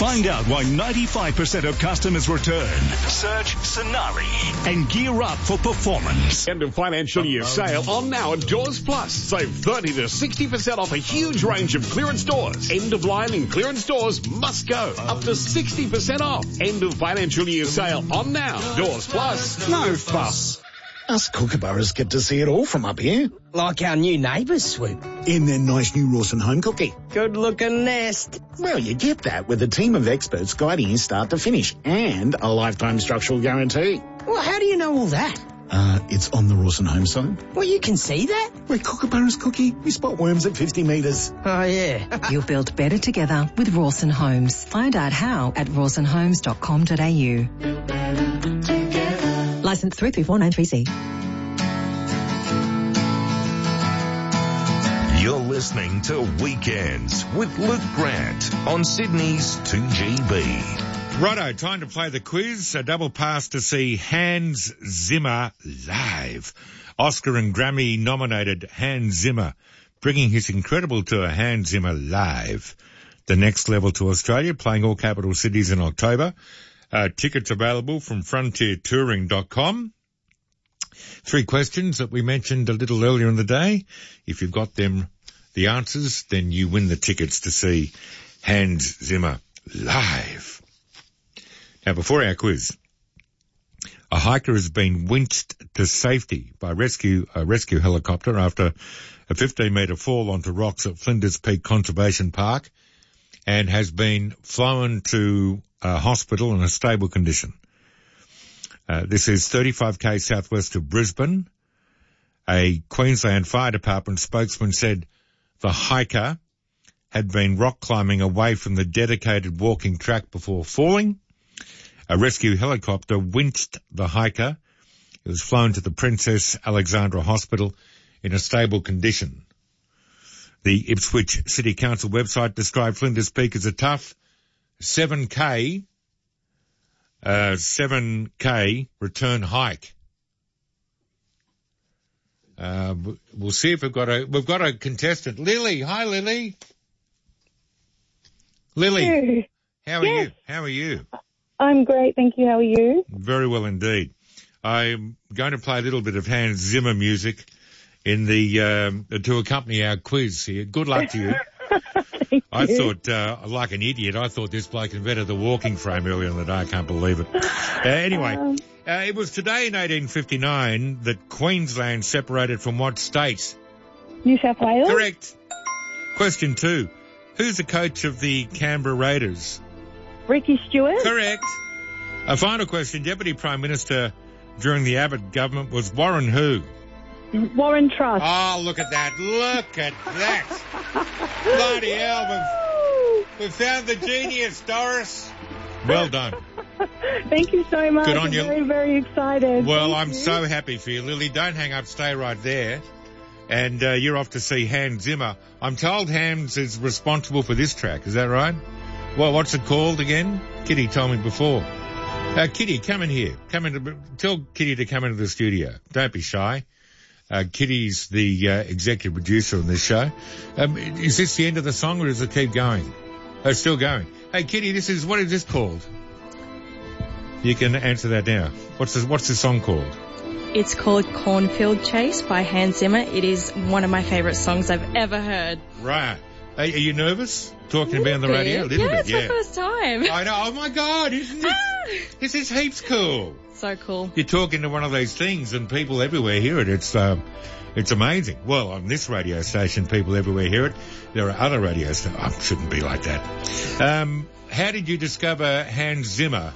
Find out why 95% of customers return. Search Sonari and gear up for performance. End of financial year sale on now at Doors Plus. Save 30 to 60% off a huge range of clearance doors. End of line and clearance doors must go. Up to 60% off. End of financial year sale on now. Doors Plus. No fuss. Us kookaburras get to see it all from up here. Like our new neighbours, Swoop. In their nice new Rawson home cookie. Good-looking nest. Well, you get that with a team of experts guiding you start to finish and a lifetime structural guarantee. Well, how do you know all that? It's on the Rawson home site. Well, you can see that? Where kookaburras cookie, we spot worms at 50 metres. Oh, yeah. You'll build better together with Rawson Homes. Find out how at rawsonhomes.com.au. Licence 334936. You're listening to Weekends with Luke Grant on Sydney's 2GB. Righto, time to play the quiz. A double pass to see Hans Zimmer live. Oscar and Grammy nominated Hans Zimmer, bringing his incredible tour Hans Zimmer live. The next level to Australia, playing all capital cities in October. Tickets available from frontiertouring.com. 3 questions that we mentioned a little earlier in the day. If you've got them, the answers, then you win the tickets to see Hans Zimmer live. Now, before our quiz, a hiker has been winched to safety by a rescue helicopter after a 15-metre fall onto rocks at Flinders Peak Conservation Park and has been flown to a hospital in a stable condition. This is 35k southwest of Brisbane. A Queensland Fire Department spokesman said the hiker had been rock climbing away from the dedicated walking track before falling. A rescue helicopter winched the hiker. It was flown to the Princess Alexandra Hospital in a stable condition. The Ipswich City Council website described Flinders Peak as a tough 7k return hike. We'll see if we've got a contestant. Lily. Hi, Lily. Lily. How are you? How are you? I'm great, thank you. How are you? Very well indeed. I'm going to play a little bit of Hans Zimmer music in to accompany our quiz here. Good luck to you. I thought, like an idiot, I thought this bloke invented the walking frame earlier in the day. I can't believe it. Anyway, it was today in 1859 that Queensland separated from what state? New South Wales? Correct. Question 2. Who's the coach of the Canberra Raiders? Ricky Stewart? Correct. A final question. Deputy Prime Minister during the Abbott government was Warren who? Warren Truss. Oh, look at that. Look at that. Bloody hell. We've found the genius, Doris. Well done. Thank you so much. Good on you. I'm very, very excited. Well, Thank I'm you. so happy for you, Lily. Don't hang up. Stay right there. And you're off to see Hans Zimmer. I'm told Hans is responsible for this track. Is that right? Well, what's it called again? Kitty told me before. Kitty, come in here. Tell Kitty to come into the studio. Don't be shy. Kitty's the executive producer on this show. Is this the end of the song or does it keep going? Oh, it's still going. Hey, Kitty, what is this called? You can answer that now. What's the song called? It's called Cornfield Chase by Hans Zimmer. It is one of my favourite songs I've ever heard. Right. Are you nervous talking to me on the radio? A little bit, it's my first time. I know. Oh, my God. Isn't this is heaps cool. So cool. You're talking to one of those things and people everywhere hear it. It's amazing. Well, on this radio station, people everywhere hear it. There are other radio stations. Oh, it shouldn't be like that. How did you discover Hans Zimmer?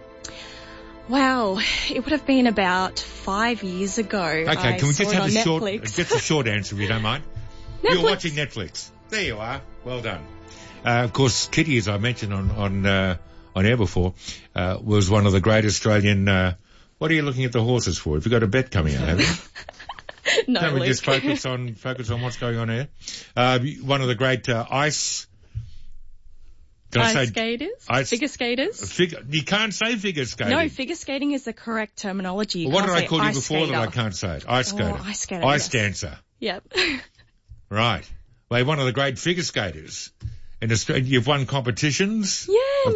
Wow, it would have been about 5 years ago. Okay, can we just have a short answer if you don't mind? Netflix. You're watching Netflix. There you are. Well done. Of course, Kitty, as I mentioned on air before, was one of the great Australian. What are you looking at the horses for? Have you got a bet coming out? Have you? No, Can't we Luke. just focus on what's going on here? One of the great ice. Skaters? Figure skaters? You can't say figure skating. No, figure skating is the correct terminology. Well, what did I call you before that I can't say it? Ice skater. Ice skater. Ice dancer. Yep. Right. Well, one of the great figure skaters in Australia. You've won competitions. Yeah.